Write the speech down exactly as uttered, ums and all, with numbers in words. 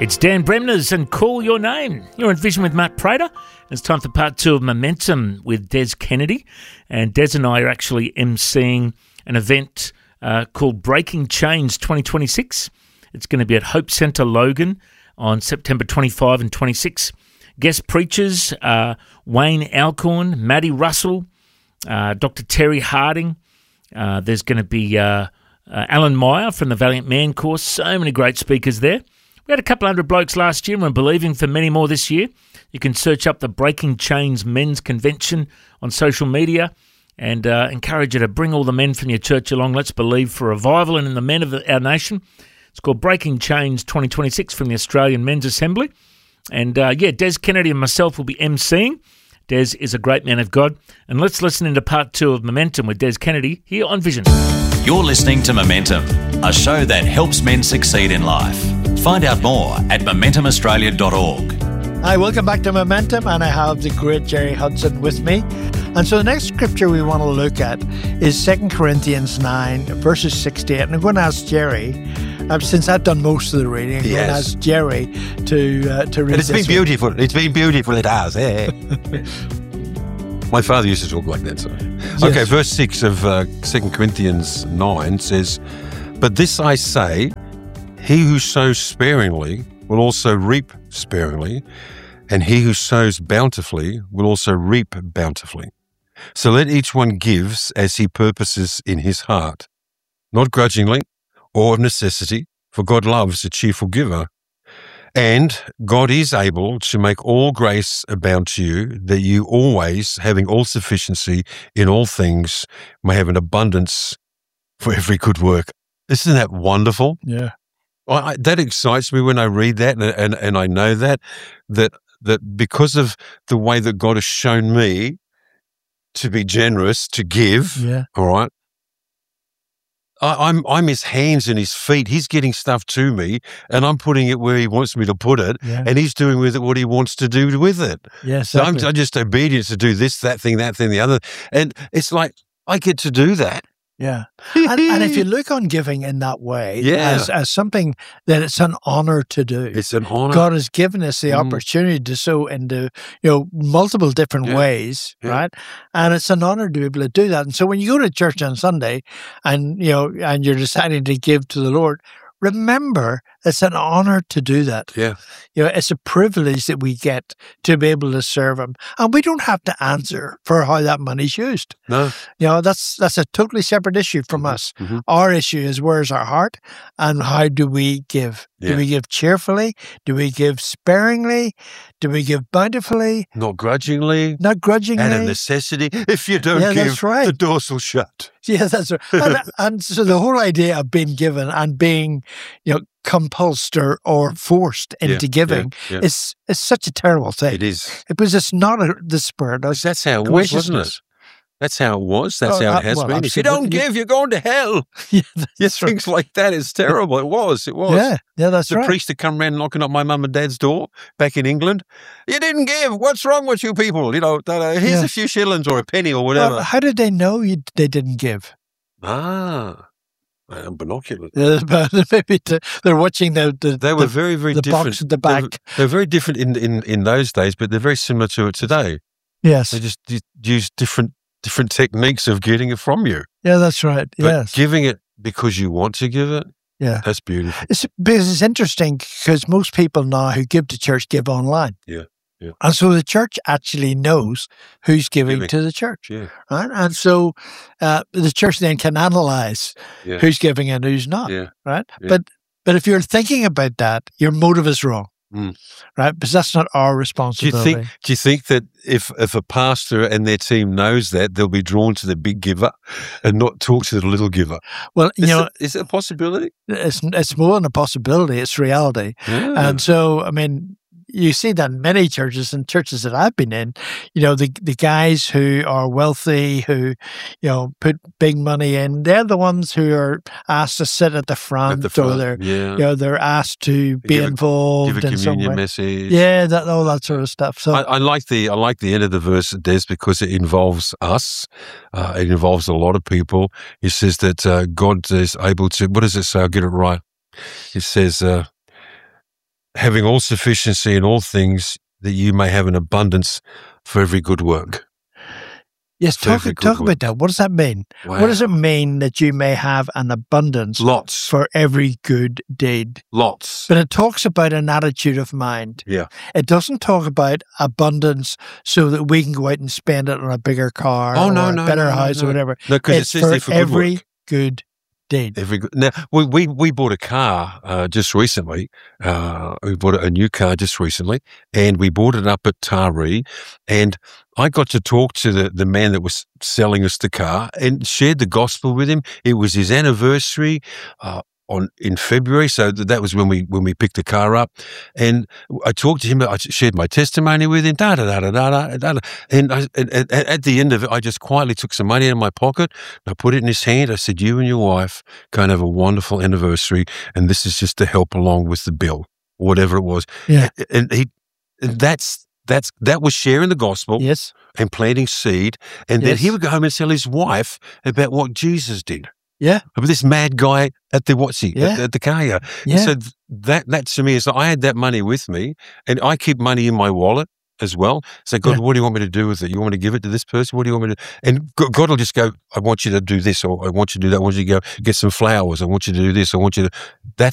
It's Dan Bremner's and Call Your Name. You're in Vision with Matt Prater. It's time for part two of Momentum with Des Kennedy. And Des and I are actually emceeing an event uh, called Breaking Chains twenty twenty-six. It's going to be at Hope Centre Logan on September twenty-fifth and twenty-sixth. Guest preachers, uh, Wayne Alcorn, Maddie Russell, uh, Doctor Terry Harding. Uh, there's going to be uh, uh, Alan Meyer from the Valiant Man course. So many great speakers there. We had a couple hundred blokes last year and we're believing for many more this year. You can search up the Breaking Chains Men's Convention on social media and uh, encourage you to bring all the men from your church along. Let's believe for revival and in the men of the, our nation. It's called Breaking Chains twenty twenty-six from the Australian Men's Assembly. And uh, yeah, Des Kennedy and myself will be emceeing. Des is a great man of God. And let's listen into part two of Momentum with Des Kennedy here on Vision. You're listening to Momentum, a show that helps men succeed in life. Find out more at momentum australia dot org. Hi, welcome back to Momentum, and I have the great Jerry Hudson with me. And so the next scripture we want to look at is Second Corinthians nine, verses six to eight. And I'm going to ask Jerry, uh, since I've done most of the reading, I'm yes. going to ask Jerry to, uh, to read and it's this been beautiful. One. It's been beautiful, it has. Eh? My father used to talk like that. So. Yes. Okay, verse six of uh, Second Corinthians nine says, "But this I say, he who sows sparingly will also reap sparingly, and he who sows bountifully will also reap bountifully. So let each one give as he purposes in his heart, not grudgingly or of necessity, for God loves a cheerful giver. And God is able to make all grace abound to you, that you always, having all sufficiency in all things, may have an abundance for every good work." Isn't that wonderful? Yeah. I, that excites me when I read that, and, and and I know that that that because of the way that God has shown me to be generous, to give. Yeah. All right. I, I'm I'm his hands and his feet. He's getting stuff to me, and I'm putting it where he wants me to put it, Yeah. and he's doing with it what he wants to do with it. Yes. So I'm, I'm just obedient to do this, that thing, that thing, the other, and it's like I get to do that. Yeah. And, and if you look on giving in that way, Yeah. as, as something that it's an honor to do. It's an honor. God has given us the Mm. opportunity to sow into, you know, multiple different Yeah. ways, Yeah. right? And it's an honor to be able to do that. And so when you go to church on Sunday and, you know, and you're deciding to give to the Lord, remember it's an honor to do that. Yeah. You know, it's a privilege that we get to be able to serve Him. And we don't have to answer for how that money's used. No. You know, that's that's a totally separate issue from us. Mhm. Our issue is where's our heart and how do we give? Do Yeah. we give cheerfully? Do we give sparingly? Do we give bountifully? Not grudgingly. Not grudgingly? Out of necessity. If you don't Yeah, give, that's right. the doors will shut. Yeah, that's right. and, and so the whole idea of being given and being, you know, compulsed or, or forced Yeah, into giving yeah, yeah. is is such a terrible thing. It is. Because it's not a, the spirit of That's how it was, wasn't it? graciousness. That's how it was. That's Oh, how uh, it has well, been. If you don't absolutely. give, you're going to hell. Yeah, that's right. Things like that is terrible. It was. It was. Yeah, yeah, that's the right. priest that come around knocking at my mum and dad's door back in England. You didn't give. What's wrong with you people? You know, uh, here's Yeah. a few shillings or a penny or whatever. Well, how did they know you, they didn't give? ah, uh, binoculars. Uh, but maybe to, they're watching the, the They were the, very, very the different. box at the They were- back. They're very different in, in, in those days, but they're very similar to it today. Yes, They just u- use different different techniques of getting it from you. yeah, that's right. But yes, giving it because you want to give it, yeah. that's beautiful. It's because it's interesting because most people now who give to church give online. Yeah, yeah. And so the church actually knows who's giving, Giving. to the church, Yeah, right? And so uh, the church then can analyze yeah, who's giving and who's not, yeah. right? Yeah. But but if you're thinking about that, your motive is wrong, Mm. right? Because that's not our Do you responsibility. think? Do you think that if if a pastor and their team knows that, they'll be drawn to the big giver and not talk to the little giver? well, you Is, know, it, is it a possibility? it's it's more than a possibility; it's reality. Yeah. And so, I mean, you see that in many churches and churches that I've been in, you know, the the guys who are wealthy, who, you know, put big money in, they're the ones who are asked to sit at the front, At the front, or they're, yeah. you know, they're asked to be Give a- involved Give a in some communion way. message. Yeah, that all that sort of stuff. So, I, I like the I like the end of the verse, Des, because it involves us. Uh, it involves a lot of people. It says that uh, God is able to. What does it say? I'll get it right. It says, uh, having all sufficiency in all things, that you may have an abundance for every good work. Yes, For talk, every good talk work. about that. What does that mean? Wow. What does it mean that you may have an abundance Lots, for every good deed? lots. But it talks about an attitude of mind. Yeah. It doesn't talk about abundance so that we can go out and spend it on a bigger car Oh, or no, a no, better no, no, house no. or whatever. No, because it It's says for there for good every work. good deed. Every good. Now we we we bought a car uh, just recently. Uh, we bought a new car just recently, and we bought it up at Taree. And I got to talk to the the man that was selling us the car and shared the gospel with him. It was his anniversary. Uh, On, in February, so th- that was when we when we picked the car up, and I talked to him. I shared my testimony with him. Da da da da da da. da. And, I, and, and at the end of it, I just quietly took some money out of my pocket. And I put it in his hand. I said, "You and your wife can have a wonderful anniversary, and this is just to help along with the bill, or whatever it was." Yeah. And he, and that's that's that was sharing the gospel Yes. and planting seed, and then Yes. he would go home and tell his wife about what Jesus did. Yeah. Of this mad guy at the what's he Yeah. at, at the car. Yeah. Yeah. So th- that that to me is I had that money with me, and I keep money in my wallet as well. So God, Yeah. what do you want me to do with it? You want me to give it to this person? What do you want me to? And Go- God will just go, I want you to do this, or I want you to do that. I want you to go get some flowers. I want you to do this. I want you to. That's